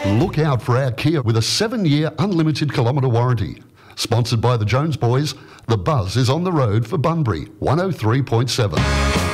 Look out for our Kia with a 7-year unlimited kilometre warranty. Sponsored by the Jones Boys, the buzz is on the road for Bunbury, 103.7.